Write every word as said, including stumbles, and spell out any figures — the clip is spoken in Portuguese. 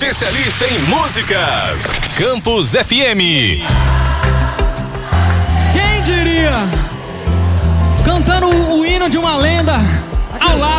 especialista em músicas. Campus F M. Quem diria? Cantando o, o hino de uma lenda.